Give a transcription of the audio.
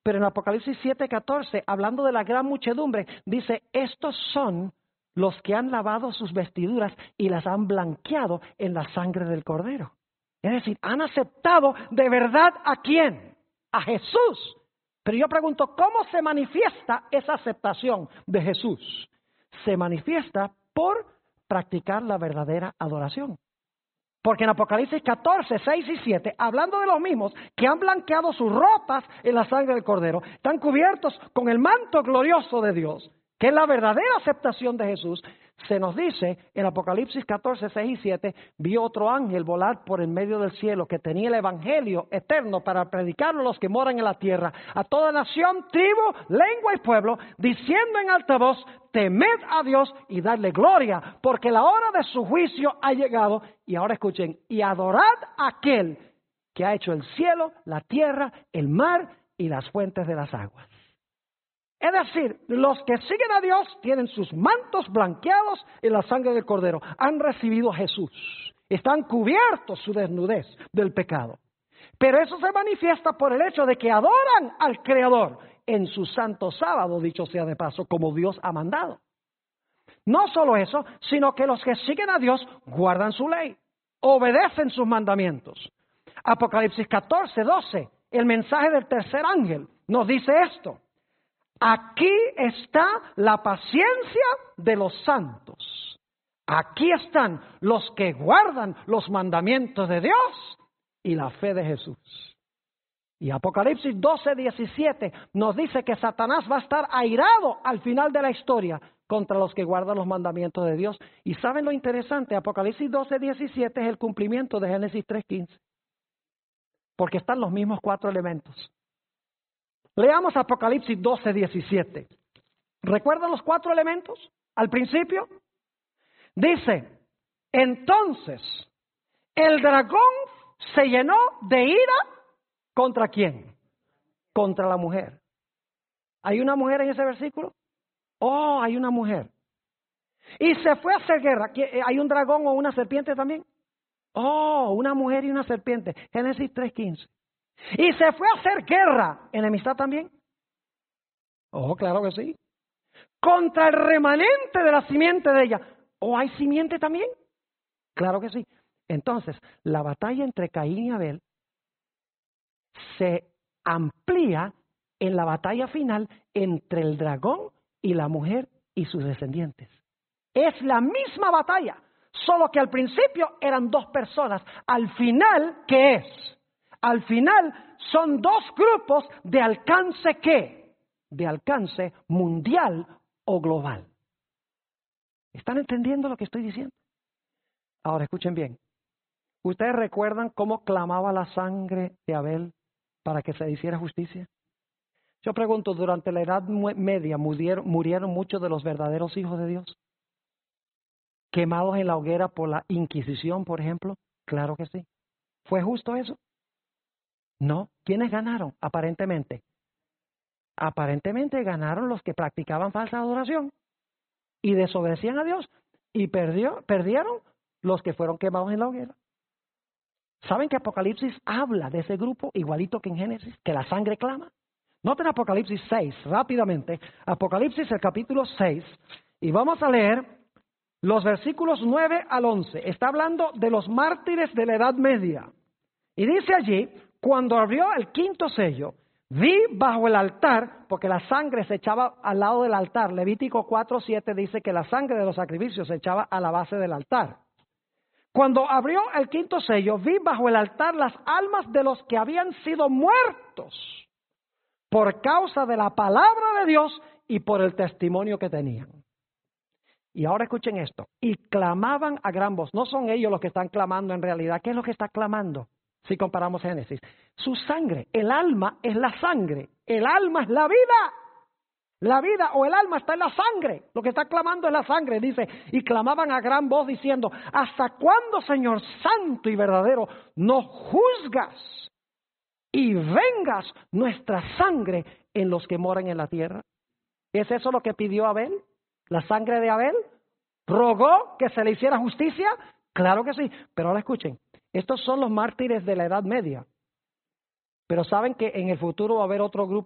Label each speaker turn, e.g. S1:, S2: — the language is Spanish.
S1: Pero en Apocalipsis 7:14, hablando de la gran muchedumbre, dice, estos son los que han lavado sus vestiduras y las han blanqueado en la sangre del Cordero. Es decir, han aceptado de verdad ¿a quién? A Jesús. Pero yo pregunto, ¿cómo se manifiesta esa aceptación de Jesús? Se manifiesta por practicar la verdadera adoración. Porque en Apocalipsis 14, 6 y 7, hablando de los mismos que han blanqueado sus ropas en la sangre del Cordero, están cubiertos con el manto glorioso de Dios, que es la verdadera aceptación de Jesús, se nos dice en Apocalipsis 14, 6 y 7, vio otro ángel volar por el medio del cielo que tenía el evangelio eterno para predicarlo a los que moran en la tierra, a toda nación, tribu, lengua y pueblo, diciendo en alta voz, temed a Dios y dadle gloria, porque la hora de su juicio ha llegado. Y ahora escuchen, y adorad a aquel que ha hecho el cielo, la tierra, el mar y las fuentes de las aguas. Es decir, los que siguen a Dios tienen sus mantos blanqueados en la sangre del Cordero. Han recibido a Jesús. Están cubiertos su desnudez del pecado. Pero eso se manifiesta por el hecho de que adoran al Creador en su santo sábado, dicho sea de paso, como Dios ha mandado. No solo eso, sino que los que siguen a Dios guardan su ley, obedecen sus mandamientos. Apocalipsis 14, 12, el mensaje del tercer ángel nos dice esto. Aquí está la paciencia de los santos. Aquí están los que guardan los mandamientos de Dios y la fe de Jesús. Y Apocalipsis 12, 17 nos dice que Satanás va a estar airado al final de la historia contra los que guardan los mandamientos de Dios. ¿Y saben lo interesante? Apocalipsis 12, 17 es el cumplimiento de Génesis 3, 15. Porque están los mismos 4 elementos. Leamos Apocalipsis 12, 17. ¿Recuerdan los 4 elementos al principio? Dice, entonces el dragón se llenó de ira ¿contra quién? Contra la mujer. ¿Hay una mujer en ese versículo? Oh, hay una mujer. Y se fue a hacer guerra. ¿Hay un dragón o una serpiente también? Oh, una mujer y una serpiente. Génesis 3:15. Y se fue a hacer guerra. ¿Enemistad también? Oh, claro que sí. Contra el remanente de la simiente de ella. ¿Oh, hay simiente también? Claro que sí. Entonces, la batalla entre Caín y Abel se amplía en la batalla final entre el dragón y la mujer y sus descendientes. Es la misma batalla, solo que al principio eran 2 personas. Al final, ¿qué es? Al final son 2 grupos de alcance ¿qué? De alcance mundial o global. ¿Están entendiendo lo que estoy diciendo? Ahora escuchen bien. ¿Ustedes recuerdan cómo clamaba la sangre de Abel para que se hiciera justicia? Yo pregunto, ¿durante la Edad Media murieron muchos de los verdaderos hijos de Dios? ¿Quemados en la hoguera por la Inquisición, por ejemplo? Claro que sí. ¿Fue justo eso? No. ¿Quiénes ganaron? Aparentemente. Aparentemente ganaron los que practicaban falsa adoración y desobedecían a Dios, y perdieron los que fueron quemados en la hoguera. ¿Saben que Apocalipsis habla de ese grupo igualito que en Génesis? Que la sangre clama. Noten Apocalipsis 6, rápidamente. Apocalipsis, el capítulo 6, y vamos a leer los versículos 9 al 11. Está hablando de los mártires de la Edad Media. Y dice allí, cuando abrió el 5º sello, vi bajo el altar, porque la sangre se echaba al lado del altar. Levítico 4:7 dice que la sangre de los sacrificios se echaba a la base del altar. Cuando abrió el 5º sello, vi bajo el altar las almas de los que habían sido muertos por causa de la palabra de Dios y por el testimonio que tenían. Y ahora escuchen esto. Y clamaban a gran voz. No son ellos los que están clamando en realidad. ¿Qué es lo que está clamando? Si comparamos Génesis. Su sangre. El alma es la sangre. El alma es la vida. La vida o el alma está en la sangre. Lo que está clamando es la sangre. Dice, y clamaban a gran voz diciendo, ¿hasta cuándo, Señor santo y verdadero, nos juzgas y vengas nuestra sangre en los que moran en la tierra? ¿Es eso lo que pidió Abel? ¿La sangre de Abel? ¿Rogó que se le hiciera justicia? Claro que sí. Pero ahora escuchen, estos son los mártires de la Edad Media. Pero saben que en el futuro va a haber otro grupo